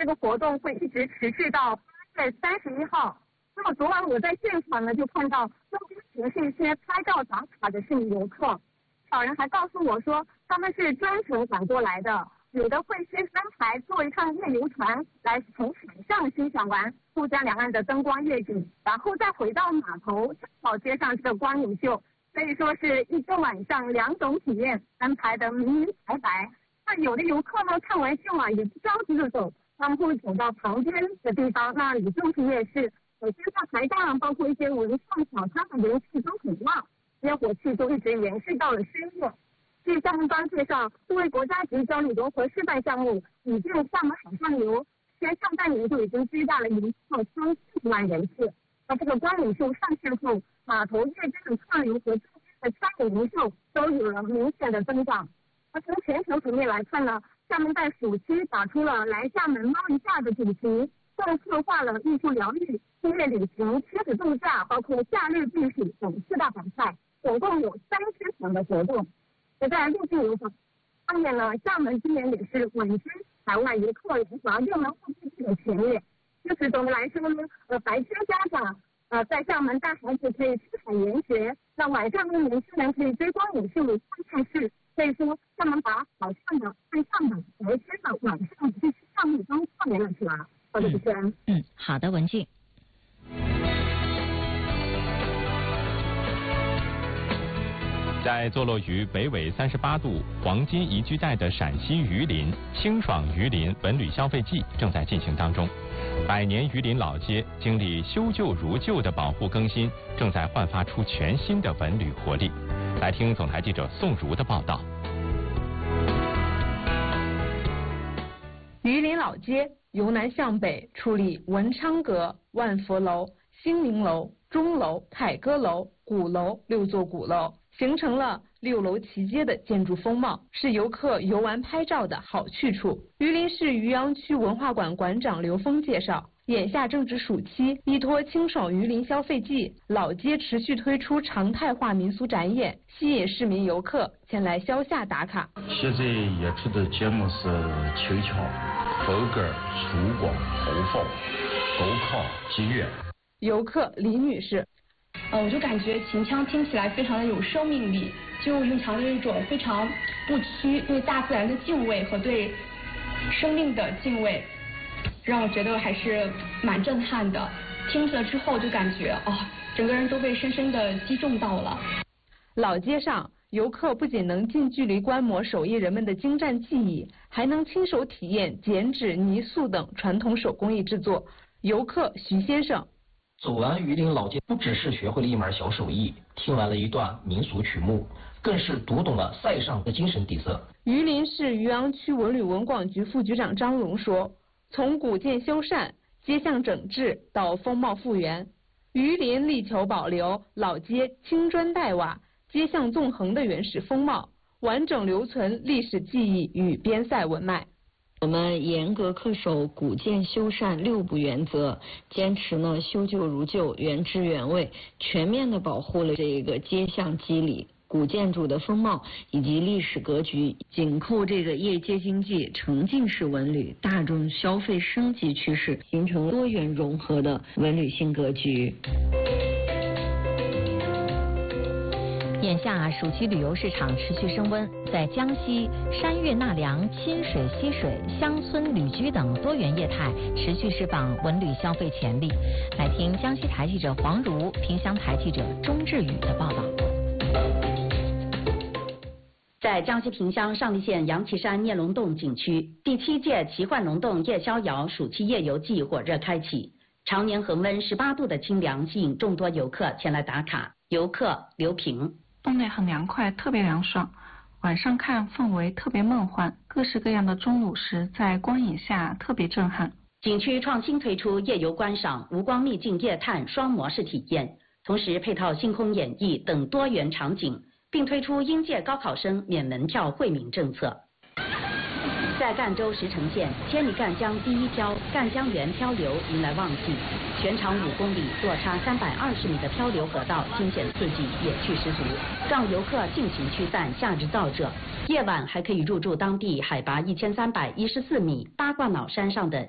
这个活动会一直持续到8月31号。那么昨晚我在现场呢，就看到周边全是一些拍照打卡的市民游客，少人还告诉我说他们是专程赶过来的，有的会先安排坐一趟夜游船来从海上欣赏完珠江两岸的灯光夜景，然后再回到码头好接上这个光影秀，可以说是一个晚上2种体验安排的明明白白。那有的游客呢看完秀也不着急着走，他们会走到旁边的地方，那里就是夜市。首先在台上包括一些文创小摊的人气都很旺，烟火气都一直延续到了深夜。据项目方介绍，作为国家级交流融合示范项目，已经厦门海上游前上半年就已经接待了140万人次。那这个光影秀上线后，码头夜间的客流和周边的餐饮零售都有了明显的增长。而从全球层面来看呢，厦门在暑期打出了来厦门猫一下的主题，更策划了艺术疗愈、音乐旅行、亲子度假，包括假日避暑等4大板块，总共有30场的活动。而在陆地游方面呢，厦门今年也是稳居海外游客来华热门目的地的前列。因此总的来说呢，白天家长在厦门带孩子可以出海研学，那晚上呢年轻人可以追光影秀、看电视。所以说，厦门把早上的、晚上的、白天的、晚上的这些项目都串联了起来。好的，主持人。 好的，文静。 在坐落于北纬38度黄金宜居带的陕西榆林，清爽榆林文旅消费季正在进行当中。百年榆林老街经历修旧如旧的保护更新，正在焕发出全新的文旅活力。来听总台记者宋如的报道。 榆林老街由南向北矗立文昌阁、万佛楼、兴明楼、钟楼、凯歌楼、鼓楼6座鼓楼，形成了6楼齐街的建筑风貌，是游客游玩拍照的好去处。榆林市渔阳区文化馆馆长刘峰介绍，眼下正值暑期，依托清爽榆林消费季，老街持续推出常态化民俗展演，吸引市民游客前来消夏打卡。 现在演出的节目是球桥、佛歌、烛光、侯放、狗靠、吉乐。 游客李女士， 我就感觉秦腔听起来非常的有生命力，就蕴藏着一种非常不屈对大自然的敬畏和对生命的敬畏，让我觉得还是蛮震撼的。听了之后就感觉整个人都被深深的击中到了。 老街上，游客不仅能近距离观摩手艺人们的精湛技艺，还能亲手体验剪纸、泥塑等传统手工艺制作。游客徐先生。 走完榆林老街，不只是学会了一门小手艺，听完了一段民俗曲目，更是读懂了塞上的精神底色。 榆林市渔阳区文旅文广局副局长张荣说，从古建修缮、街巷整治到风貌复原，榆林力求保留老街青砖黛瓦、街巷纵横的原始风貌，完整留存历史记忆与边塞文脉。 我们严格恪守古建修缮6不原则，坚持修旧如旧、原汁原味，全面的保护了这个街巷肌理、古建筑的风貌以及历史格局，紧扣这个夜街经济、沉浸式文旅、大众消费升级趋势，形成多元融合的文旅新格局。 眼下暑期旅游市场持续升温，在江西山岳纳凉、亲水溪水、乡村旅居等多元业态持续释放文旅消费潜力。来听江西台记者黄如、萍乡台记者钟志宇的报道。 在江西萍乡上栗县杨岐山聂龙洞景区，第7届奇幻龙洞夜逍遥暑期夜游季火热开启。常年恒温18度的清凉吸引众多游客前来打卡。游客刘平。 洞内很凉快，特别凉爽，晚上看氛围特别梦幻，各式各样的钟乳石在光影下特别震撼。 景区创新推出夜游观赏、无光秘境夜探双模式体验，同时配套星空演绎等多元场景，并推出应届高考生免门票惠民政策。在赣州石城县，千里赣江第1漂赣江源漂流迎来旺季，全长5公里、落差320米的漂流河道惊险刺激、野趣十足，让游客尽情驱散夏日燥热。夜晚还可以入住当地海拔1314米八卦脑山上的